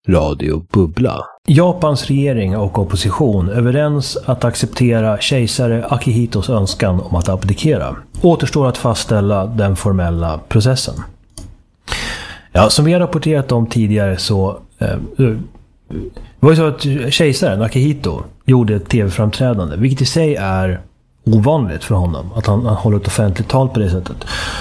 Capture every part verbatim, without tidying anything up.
Radio Bubbla. Japans regering och opposition överens att acceptera kejsare Akihitos önskan om att abdikera. Återstår att fastställa den formella processen. Ja, som vi har rapporterat om tidigare så eh, det var ju så att kejsaren Akihito gjorde ett tv-framträdande, vilket i sig är ovanligt för honom, att han, han håller ett offentligt tal på det sättet.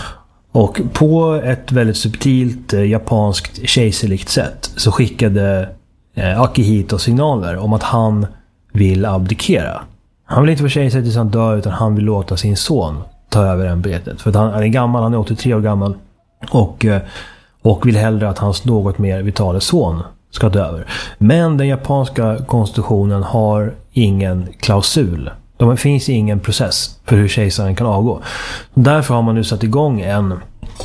Och på ett väldigt subtilt eh, japanskt kejserligt sätt så skickade eh, Akihito signaler om att han vill abdikera. Han vill inte vara kejsare tills han dör, utan han vill låta sin son ta över ämbetet. För att han, han är gammal, han är åttiotre år gammal och, eh, och vill hellre att hans något mer vitala son ska dö över. Men den japanska konstitutionen har ingen klausul. Det finns ingen process för hur kejsaren kan avgå. Därför har man nu satt igång en,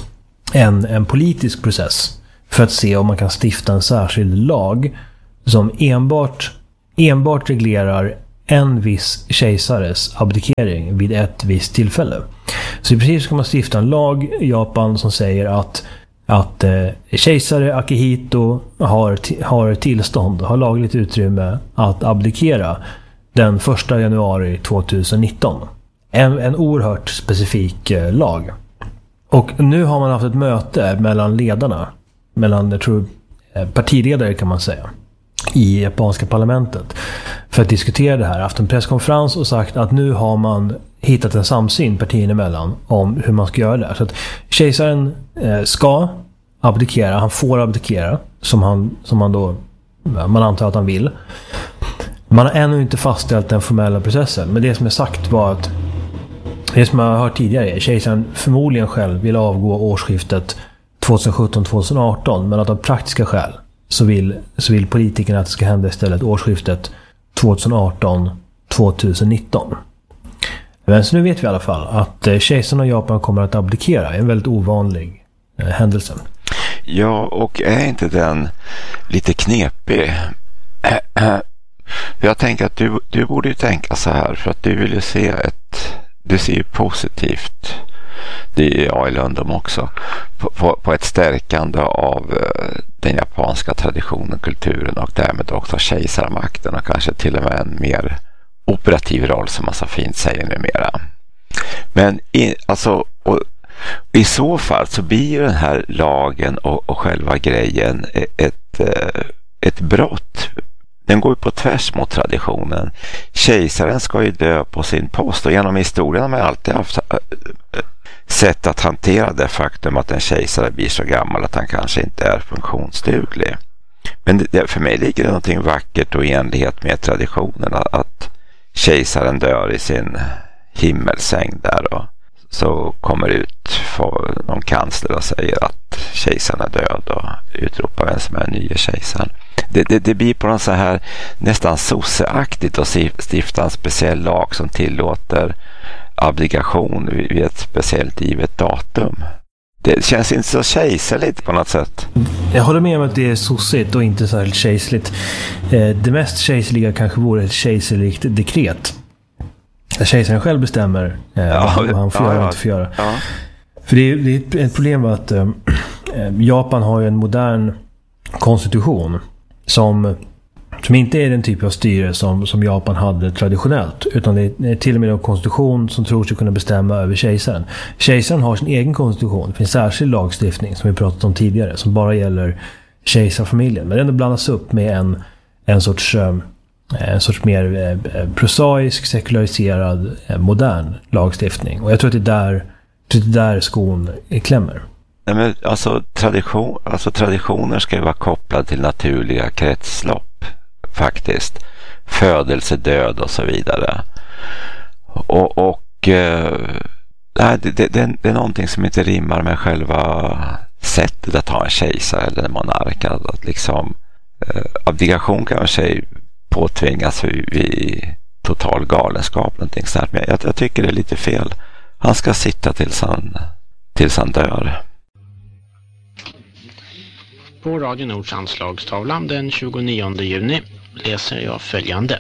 en, en politisk process för att se om man kan stifta en särskild lag som enbart, enbart reglerar en viss kejsares abdikering vid ett visst tillfälle. Så i princip ska man stifta en lag i Japan som säger att att eh, kejsare Akihito har, t- har tillstånd, har lagligt utrymme att abdikera den första januari tjugonitton. En, en oerhört specifik eh, lag. Och nu har man haft ett möte mellan ledarna, mellan jag tror, eh, partiledare kan man säga, i japanska parlamentet för att diskutera det här. Haft en presskonferens och sagt att nu har man hittat en samsyn partierna emellan om hur man ska göra det. Så att kejsaren eh, ska abdikera, han får abdikera som han, som han då, man antar att han vill. Man har ännu inte fastställt den formella processen, men det som är sagt var att det som jag har hört tidigare är kejsaren förmodligen själv vill avgå årsskiftet tjugosjutton tjugoarton, men att av praktiska skäl så vill, så vill politikerna att det ska hända istället årsskiftet tjugoarton tjugonitton. Men så nu vet vi i alla fall att kejsaren av Japan kommer att abdikera. En väldigt ovanlig eh, händelse. Ja, och är inte den lite knepig? Jag tänker att du, du borde ju tänka så här, för att du vill ju se ett, du ser ju positivt, det är jag i Lundom också, på, på, på ett stärkande av den japanska traditionen, kulturen och därmed också kejsarmakten och kanske till och med en mer operativ roll som man så fint säger numera. Men i, alltså, och, i så fall så blir ju den här lagen och, och själva grejen ett, ett brott. Den går ju på tvärs mot traditionen. Kejsaren ska ju dö på sin post, och genom historien har man alltid haft sätt att hantera det faktum att en kejsare blir så gammal att han kanske inte är funktionsduglig. Men det, för mig ligger det någonting vackert och i enlighet med traditionen att kejsaren dör i sin himmelsäng där, och så kommer ut för någon kansler och säger att kejsaren är död och utropar vem som är nya kejsaren. Det, det, det blir på något så här nästan sosseaktigt att stifta en speciell lag som tillåter abdikation vid ett speciellt givet datum. Det känns inte så kejserligt på något sätt. Jag håller med om att det är sossigt och inte särskilt kejserligt. Det mest kejserliga kanske vore ett kejserligt dekret. Kejsaren själv bestämmer eh, ja, vad han får ja, göra och inte får göra. Ja. För det är, det är ett problem med att eh, Japan har ju en modern konstitution som, som inte är den typ av styre som, som Japan hade traditionellt, utan det är till och med en konstitution som tror sig kunna bestämma över kejsaren. Kejsaren har sin egen konstitution. Det finns särskild lagstiftning som vi pratat om tidigare som bara gäller kejsarfamiljen, men den blandas upp med en, en sorts eh, en sorts mer eh, prosaisk, sekulariserad, eh, modern lagstiftning. Och jag tror att det är där, det är där skon klämmer. Nej, men alltså, tradition, alltså traditioner ska ju vara kopplade till naturliga kretslopp faktiskt. Födelse, död och så vidare. Och, och eh, det, det, det, det är någonting som inte rimmar med själva sättet att ha en kejsare eller en monark. Att liksom, eh, abdikation kanske påtvingas vid total galenskap någonting sånt. Men jag, jag tycker det är lite fel. Han ska sitta tills han, tills han dör. På Radio Nords anslagstavlan den tjugonionde juni läser jag följande.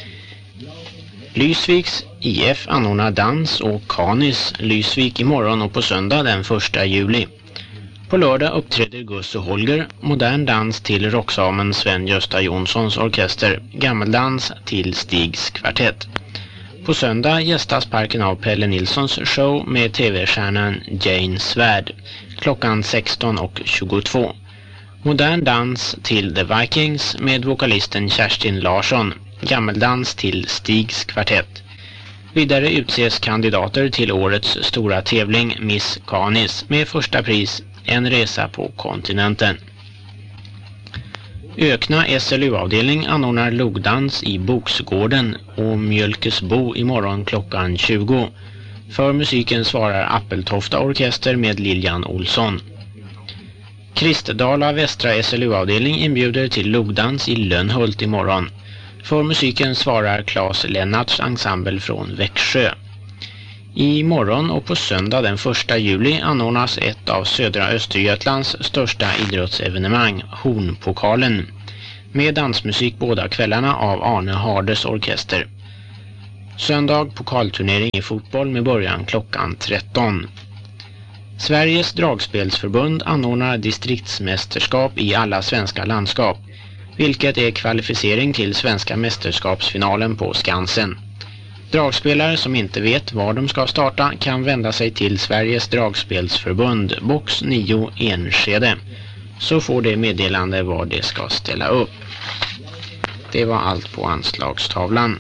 Lysviks I F anordnar dans och Kanis Lysvik imorgon och på söndag den första juli. På lördag uppträder Gus och Holger, modern dans till rocksamen Sven-Gösta Jonssons orkester, gammeldans till Stigs kvartett. På söndag gästas parken av Pelle Nilssons show med tv-stjärnan Jane Svärd klockan sexton och tjugotvå. Modern dans till The Vikings med vokalisten Kerstin Larsson, gammeldans till Stigs kvartett. Vidare utses kandidater till årets stora tävling Miss Canis med första pris en resa på kontinenten. Ökna S L U-avdelning anordnar logdans i Boksgården och Mjölkesbo imorgon klockan tjugo. För musiken svarar Appeltofta orkester med Lilian Olsson. Kristdala Västra S L U-avdelning inbjuder till logdans i Lönnhult imorgon. För musiken svarar Claes Lennarts ensemble från Växjö. I morgon och på söndag den första juli anordnas ett av södra Östergötlands största idrottsevenemang, Hornpokalen, med dansmusik båda kvällarna av Arne Hardes orkester. Söndag pokalturnering i fotboll med början klockan tretton. Sveriges dragspelsförbund anordnar distriktsmästerskap i alla svenska landskap, vilket är kvalificering till svenska mästerskapsfinalen på Skansen. Dragspelare som inte vet var de ska starta kan vända sig till Sveriges dragspelsförbund, box nio Enskede, så får det meddelande var det ska ställa upp. Det var allt på anslagstavlan.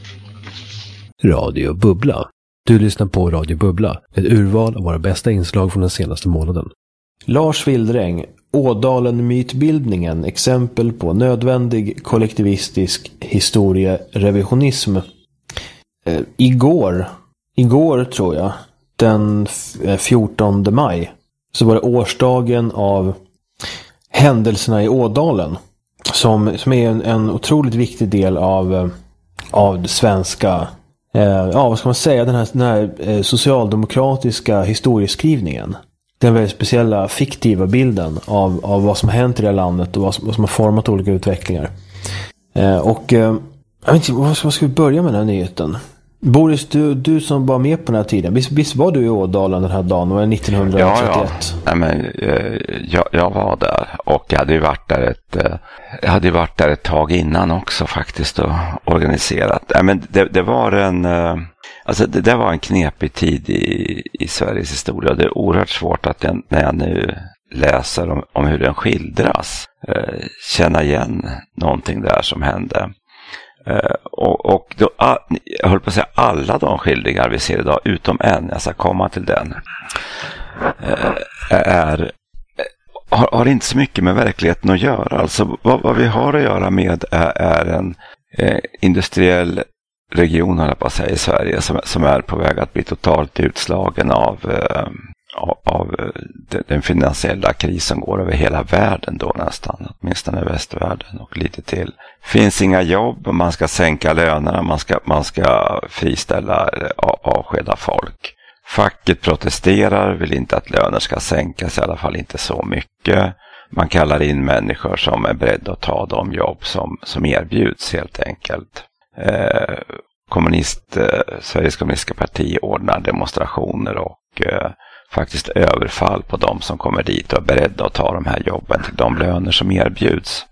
Radio Bubbla. Du lyssnar på Radio Bubbla, ett urval av våra bästa inslag från den senaste månaden. Lars Wildräng, Ådalen mytbildningen, exempel på nödvändig kollektivistisk historierevisionism. Eh, igår, igår tror jag, den fjortonde maj, så var det årsdagen av händelserna i Ådalen, som, som är en, en otroligt viktig del av, av det svenska, eh, ja vad ska man säga, den här, den här eh, socialdemokratiska historieskrivningen. Den väldigt speciella fiktiva bilden av, av vad som har hänt i det här landet och vad som, vad som har format olika utvecklingar. Eh, och eh, jag vet inte, vad ska, vad ska vi börja med den här nyheten? Boris, du, du som var med på den här tiden, visst, visst var du i Ådalen den här dagen, var det nittonhundratrettioett? Ja, ja. Nej, men, eh, jag, jag var där och jag hade ju varit där ett, eh, jag hade ju varit där ett tag innan också faktiskt och organiserat. Nej, men det, det var en... Eh, Alltså det, det var en knepig tid i, i Sveriges historia. Det är oerhört svårt att jag, när jag nu läser om, om hur den skildras eh, känna igen någonting där som hände. Eh, och och då, ah, jag höll på att säga alla de skildringar vi ser idag utom en, jag ska komma till den, eh, är, har, har inte så mycket med verkligheten att göra. Alltså vad, vad vi har att göra med är, är en eh, industriell region, håller på att säga, i Sverige som, som är på väg att bli totalt utslagen av, eh, av, av den, den finansiella kris som går över hela världen då nästan, åtminstone västvärlden och lite till. Finns inga jobb, man ska sänka lönerna, man ska, man ska friställa, avskeda folk. Facket protesterar, vill inte att löner ska sänkas, i alla fall inte så mycket. Man kallar in människor som är beredda att ta de jobb som, som erbjuds helt enkelt. Eh, kommunist, eh, Sveriges kommunistiska parti ordnar demonstrationer och eh, faktiskt överfall på de som kommer dit och är beredda att ta de här jobben till de löner som erbjuds.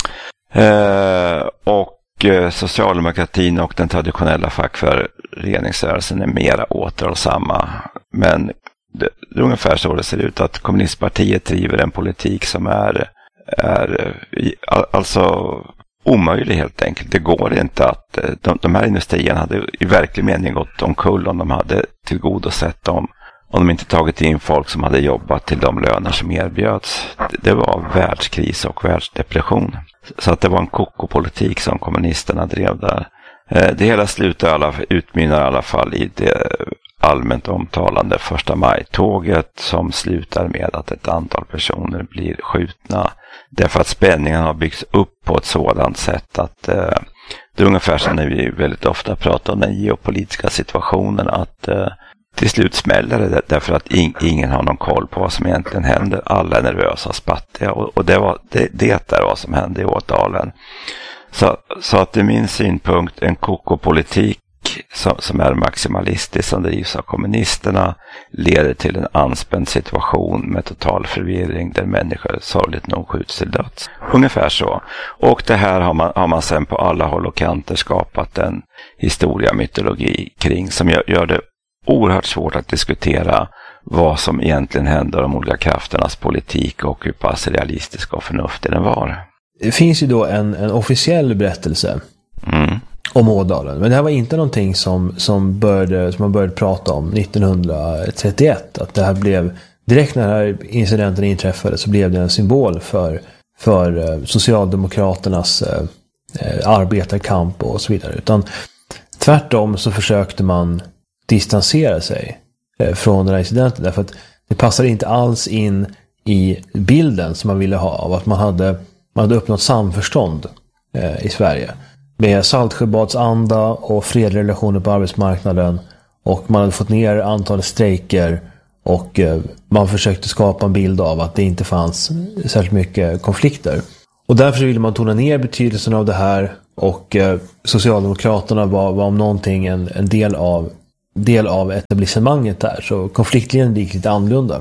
Eh, och eh, socialdemokratin och den traditionella fackföreningsrörelsen är mera återhållsamma, men det, det är ungefär så det ser ut, att kommunistpartiet driver en politik som är, är alltså omöjlig helt enkelt. Det går inte att de, de här industrierna hade i verklig mening gått omkull om de hade tillgodosett dem, om de inte tagit in folk som hade jobbat till de löner som erbjöds. Det, det var världskris och världsdepression. Så att det var en kokopolitik som kommunisterna drev där. Det hela slutar alla, utmynnar i alla fall i det allmänt omtalande första maj-tåget som slutar med att ett antal personer blir skjutna. Därför att spänningen har byggts upp på ett sådant sätt att eh, det är ungefär som när vi väldigt ofta pratar om den geopolitiska situationen, att eh, till slut smäller det därför att in, ingen har någon koll på vad som egentligen händer. Alla är nervösa och spattiga och, och det, var, det, det är vad som hände i Ådalen. Så, så att i min synpunkt en kokopolitik som, som är maximalistisk, som drivs av kommunisterna, leder till en anspänd situation med total förvirring där människor sorgligt nog skjuts till döds. Ungefär så. Och det här har man, har man sen på alla håll och kanter skapat en historia, mytologi kring, som gör, gör det oerhört svårt att diskutera vad som egentligen händer om olika krafternas politik och hur pass realistisk och förnuftig den var. Det finns ju då en, en officiell berättelse mm. om Ådalen. Men det här var inte någonting som, som, började, som man började prata om nittonhundratrettioett. Att det här blev, direkt när den här incidenten inträffade så blev det en symbol för, för Socialdemokraternas eh, arbetarkamp och så vidare. Utan tvärtom så försökte man distansera sig eh, från den här incidenten. Därför att det passar inte alls in i bilden som man ville ha av att man hade, man hade uppnått samförstånd eh, i Sverige. Med Saltsjöbadsanda och fredliga relationer på arbetsmarknaden. Och man hade fått ner antalet strejker. Och eh, man försökte skapa en bild av att det inte fanns särskilt mycket konflikter. Och därför ville man tona ner betydelsen av det här. Och eh, Socialdemokraterna var, var om någonting en, en del av, del av etablissemanget där. Så konfliktlinjen gick lite annorlunda.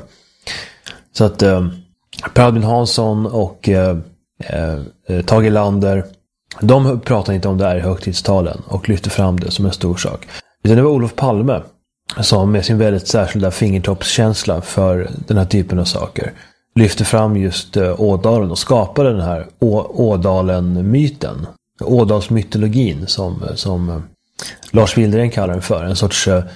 Så att eh, Per Albin Hansson och eh, eh, Tage Erlander, de pratade inte om det här i högtidstalen och lyfte fram det som en stor sak. Utan det var Olof Palme som med sin väldigt särskilda fingertoppskänsla för den här typen av saker lyfte fram just eh, Ådalen och skapade den här Å- Ådalen-myten. Ådalsmytologin som, som eh, Lars Wilderén kallar den för. En sorts eh,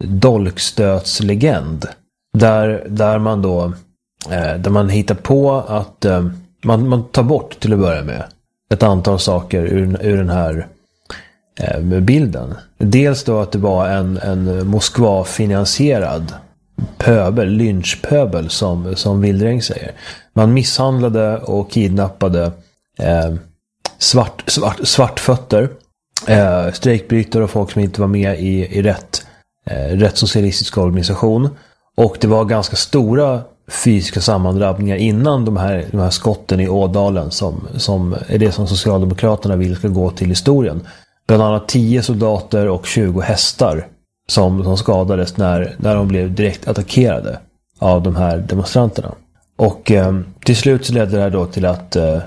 dolkstötslegend. Där, där man då eh, där man hittar på att eh, man, man tar bort till att börja med ett antal saker ur, ur den här eh, bilden. Dels då att det var en, en Moskva-finansierad pöbel, lynchpöbel som, som Wilderén säger. Man misshandlade och kidnappade eh, svart, svart, svartfötter, eh, strejkbrytare och folk som inte var med i, i rätt, eh, rätt socialistisk organisation. Och det var ganska stora fysiska sammandrabbningar innan de här, de här skotten i Ådalen som, som är det som Socialdemokraterna vill ska gå till historien. Bland annat tio soldater och tjugo hästar som, som skadades när, när de blev direkt attackerade av de här demonstranterna. Och eh, till slut så ledde det här då till att, eh,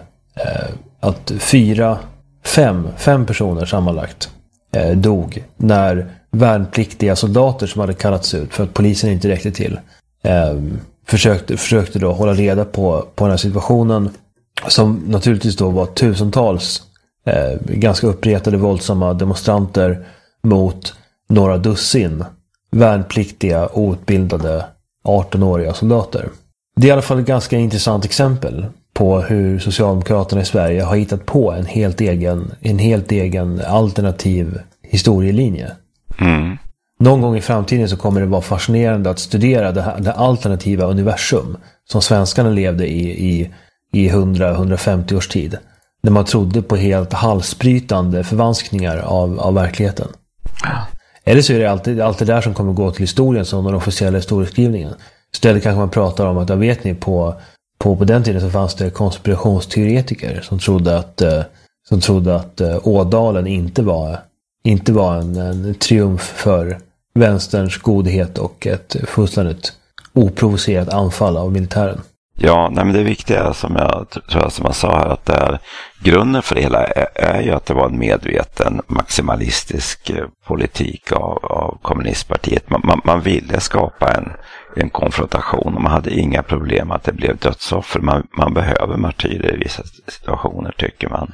att fyra, fem, fem personer sammanlagt eh, dog när värnpliktiga soldater som hade kallats ut för att polisen inte räckte till eh, försökte, försökte då hålla reda på, på den här situationen som naturligtvis då var tusentals eh, ganska uppretade våldsamma demonstranter mot några dussin värnpliktiga outbildade arton-åriga soldater. Det är i alla fall ett ganska intressant exempel på hur Socialdemokraterna i Sverige har hittat på en helt egen, en helt egen alternativ historielinje. Mm. Någon gång i framtiden så kommer det vara fascinerande att studera det, här, det alternativa universum som svenskarna levde i i, i hundra till hundrafemtio års tid. När man trodde på helt halsbrytande förvanskningar av, av verkligheten. Ja. Eller så är det alltid, alltid där som kommer gå till historien som den officiella historieskrivningen. Istället kanske man pratar om att, jag vet ni, på, på, på den tiden så fanns det konspirationsteoretiker som trodde att, som trodde att Ådalen inte var, inte var en, en triumf för vänsterns godhet och ett fullständigt oprovocerat anfall av militären. Ja, nej men det viktiga som jag tror jag som jag sa här, att det är, grunden för det hela är, är ju att det var en medveten maximalistisk politik av, av kommunistpartiet. Man, man, man ville skapa en, en konfrontation och man hade inga problem att det blev dödsoffer. Man, man behöver martyrer i vissa situationer, tycker man.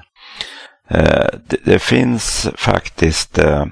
Eh, det, det finns faktiskt eh,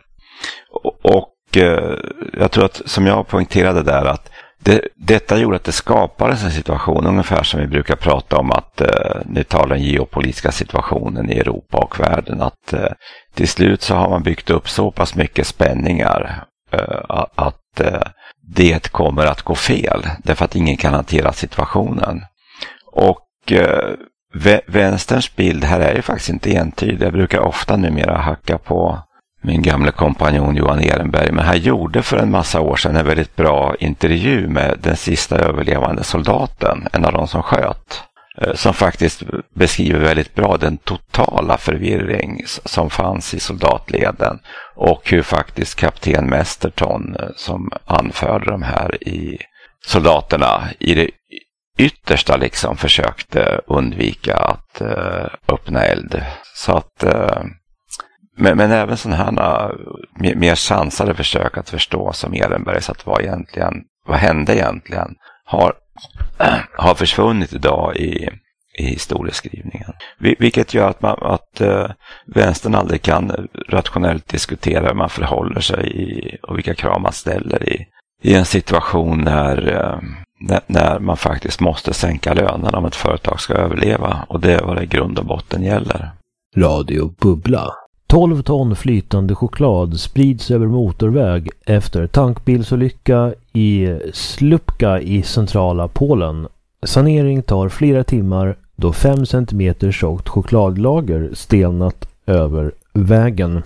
och eh, jag tror att, som jag poängterade där, att Det, detta gjorde att det skapades en situation ungefär som vi brukar prata om, att eh, nu talar den geopolitiska situationen i Europa och världen, att eh, till slut så har man byggt upp så pass mycket spänningar eh, att eh, det kommer att gå fel därför att ingen kan hantera situationen. Och eh, vä- vänsterns bild här är ju faktiskt inte entydig. Jag brukar ofta numera hacka på min gamla kompanjon Johan Ehrenberg, men han gjorde för en massa år sedan en väldigt bra intervju med den sista överlevande soldaten, en av de som sköt. som faktiskt beskriver väldigt bra den totala förvirring som fanns i soldatleden och hur faktiskt kapten Mesterton, som anförde de här i soldaterna i det yttersta liksom försökte undvika att uh, öppna eld. Så att uh, men, men även sådana här mer, mer sansade försök att förstå som Ehrenbergs att vad egentligen vad hände egentligen har har försvunnit idag i, i historieskrivningen. Vil, vilket gör att, man, att uh, vänstern aldrig kan rationellt diskutera hur man förhåller sig i, och vilka krav man ställer i, i en situation när, uh, när, när man faktiskt måste sänka lönerna om ett företag ska överleva. Och det är vad det i grund och botten gäller. Radio Bubbla. tolv ton flytande choklad sprids över motorväg efter tankbilsolycka i Slupka i centrala Polen. Sanering tar flera timmar då fem centimeter tjockt chokladlager stelnat över vägen.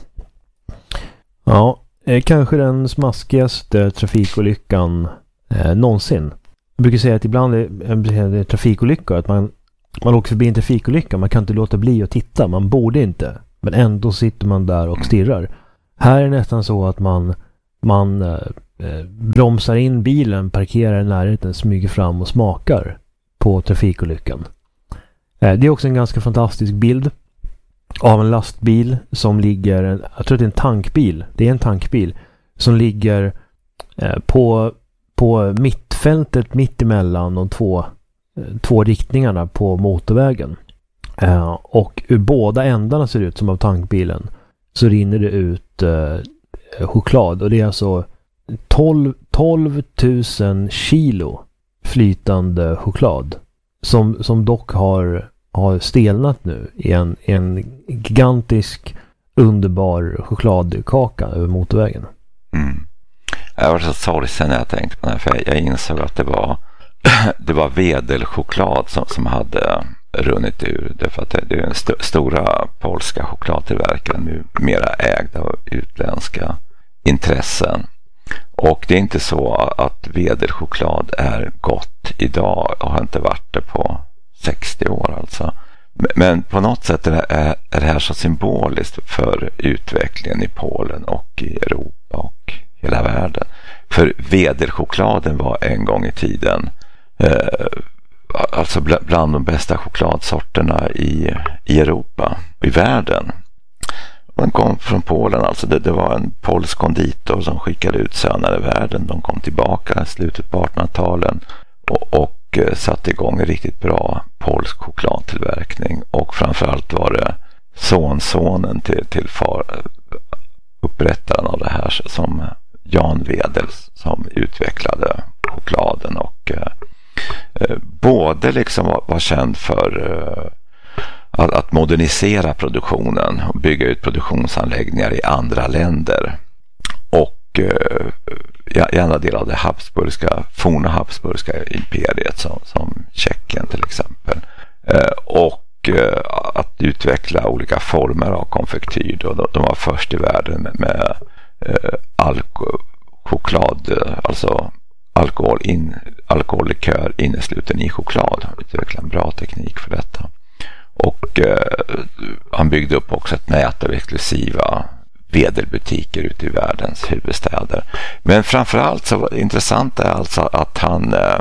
Ja, kanske den smaskigaste trafikolyckan eh, någonsin. Jag brukar säga att ibland är det trafikolycka att man, man åker förbi en trafikolycka, man kan inte låta bli att titta, man borde inte. Men ändå sitter man där och stirrar. Här är det nästan så att man, man eh, bromsar in bilen, parkerar i närheten, smyger fram och smakar på trafikolyckan. Eh, det är också en ganska fantastisk bild av en lastbil som ligger, jag tror att det är en tankbil, det är en tankbil som ligger eh, på, på mittfältet mitt emellan de två, eh, två riktningarna på motorvägen. Uh, och ur båda ändarna ser det ut som av tankbilen så rinner det ut uh, choklad och det är alltså tolv tusen kilo flytande choklad som, som dock har, har stelnat nu i en, en gigantisk underbar chokladkaka över motorvägen. Mm. Jag var så sorgsen när jag tänkte på det här, för jag insåg att det var det var vedelchoklad som, som hade runnit ur. Därför att det är en st- stora polska chokladtillverkare nu mera ägda av utländska intressen. Och det är inte så att vedelchoklad är gott idag och har inte varit det på sextio år alltså. Men på något sätt är det, är det här så symboliskt för utvecklingen i Polen och i Europa och hela världen. För vedelchokladen var en gång i tiden eh, alltså bland de bästa chokladsorterna i, i Europa, i världen. Den kom från Polen, alltså det, det var en polsk konditor som skickade ut söner i världen. De kom tillbaka i slutet på artonhundratalet och, och satte igång en riktigt bra polsk chokladtillverkning. Och framförallt var det sonsonen till, till far, upprättaren av det här som Jan Wedel som utvecklade chokladen och eh, både liksom var, var känd för eh, att, att modernisera produktionen och bygga ut produktionsanläggningar i andra länder och eh, i andra delar av det habsburgska, forna habsburgska imperiet som, som Tjeckien till exempel eh, och eh, att utveckla olika former av konfektyr. De, de var först i världen med, med eh, alko, choklad, alltså alkohol in, alkohollikör innesluten i choklad. Han utvecklade en bra teknik för detta. Och eh, han byggde upp också ett nät av exklusiva vedelbutiker ute i världens huvudstäder. Men framförallt så var det intressant är alltså att han eh,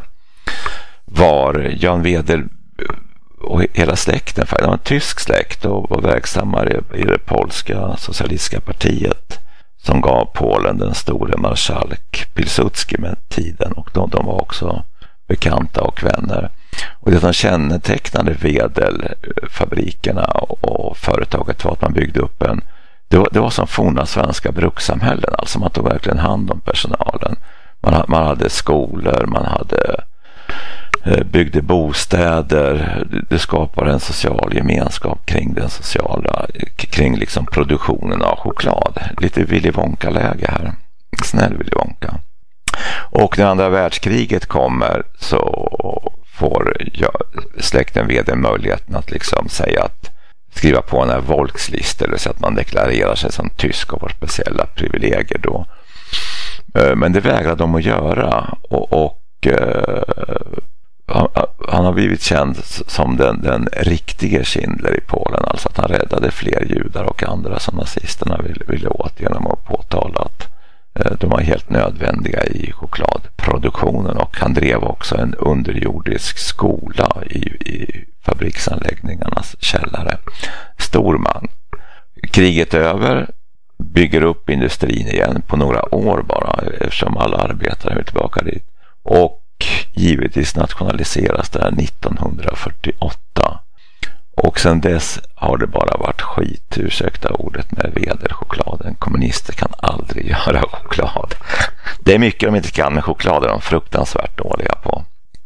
var Jan Wedel och hela släkten, det var en tysk släkt och var verksamma i, i det polska socialistiska partiet som gav Polen den store marskalk Pilsudski med tiden, och de, de var också bekanta och vänner. Och det som kännetecknade vedelfabrikerna och, och företaget var att man byggde upp en, det var, det var som forna svenska brukssamhällen, alltså man tog verkligen hand om personalen. Man, man hade skolor, man hade byggde bostäder, det skapade en social gemenskap kring den sociala, kring liksom produktionen av choklad. Lite Willy Wonka-läge här. Snäll Willy Wonka. Och när andra världskriget kommer så får ja, släkten Wedel möjligheten att liksom säga att skriva på en här Volksliste, eller så att man deklarerar sig som tysk och har speciella privilegier då. Men det vägrade de att göra och, och han, han har blivit känd som den, den riktiga Schindler i Polen, alltså att han räddade fler judar och andra som nazisterna ville, ville åt genom att påtala att eh, de var helt nödvändiga i chokladproduktionen, och han drev också en underjordisk skola i, i fabriksanläggningarnas källare. Stor man. Kriget över, bygger upp industrin igen på några år bara, eftersom alla arbetare är tillbaka dit. Och givetvis nationaliseras det här nittonhundrafyrtioåtta. Och sen dess har det bara varit skit, ursäkta ordet, med vederchokladen. Kommunister kan aldrig göra choklad. Det är mycket de inte kan med choklad, är de fruktansvärt dåliga på.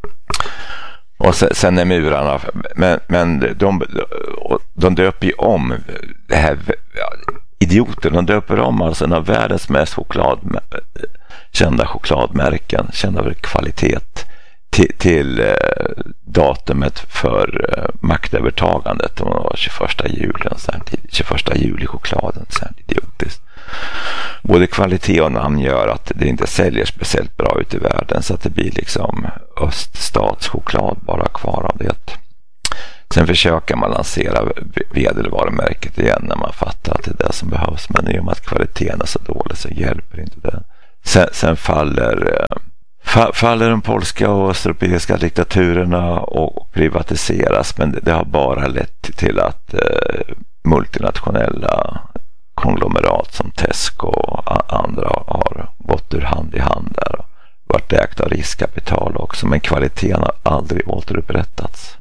Och sen, sen är murarna, men, men de, de döper ju om det här, idioter, de döper om alltså en av världens mest choklad, kända chokladmärken, kända för kvalitet, till, till eh, datumet för eh, maktövertagandet, det var tjugoförsta juli, tjugoförsta juli chokladen, så här idiotiskt. Både kvalitet och namn gör att det inte säljer speciellt bra ut i världen, så att det blir liksom öststatschoklad bara kvar av det. Sen försöker man lansera vedelvarumärket igen när man fattar att det är det som behövs, men i och med att kvaliteten är så dålig så hjälper inte det. Sen, sen faller, fa, faller de polska och östeuropeiska diktaturerna och privatiseras, men det, det har bara lett till att eh, multinationella konglomerat som Tesco och andra har gått ur hand i hand där och varit ägt av riskkapital också, men kvaliteten har aldrig återupprättats.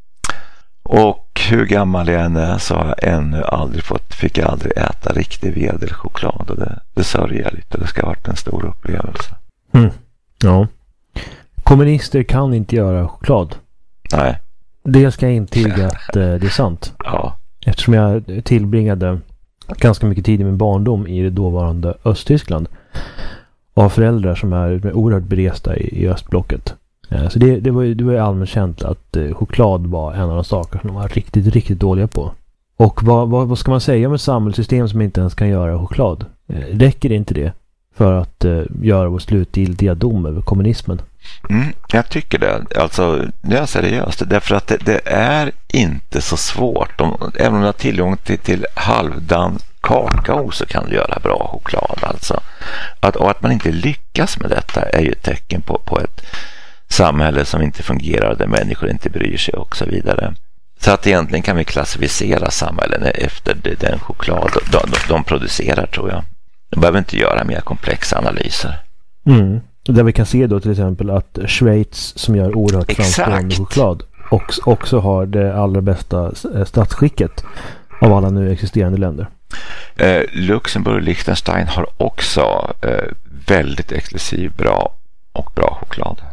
Och hur gammal jag än är så har jag ännu aldrig fått, fick jag aldrig äta riktig vedelchoklad, och det, det sörjer jag lite. Det ska ha varit en stor upplevelse. Mm. Ja. Kommunister kan inte göra choklad. Nej. Det ska jag intyga att eh, det är sant. Ja. Eftersom jag tillbringade ganska mycket tid i min barndom i det dåvarande Östtyskland och har föräldrar som är oerhört beresta i, i östblocket. Så det, det, var ju, det var ju allmänt känt att eh, choklad var en av de saker som de var riktigt, riktigt dåliga på. Och vad, vad, vad ska man säga om ett samhällssystem som inte ens kan göra choklad? Eh, räcker inte det för att eh, göra vår slutgiltiga dom över kommunismen? Mm, jag tycker det. Alltså, det är seriöst. Därför att det, det är inte så svårt. Om, även om du har tillgång till, till halvdan kakao så kan du göra bra choklad. Alltså. Att, och att man inte lyckas med detta är ju ett tecken på, på ett samhälle som inte fungerar, där människor inte bryr sig och så vidare. Så att egentligen kan vi klassificera samhällen efter den choklad de, de, de producerar, tror jag. De behöver inte göra mer komplexa analyser. Mm. Där vi kan se då till exempel att Schweiz, som gör oerhört framstående choklad, också, också har det allra bästa statsskicket av alla nu existerande länder. Eh, Luxemburg och Liechtenstein har också eh, väldigt exklusiv, bra och bra choklad.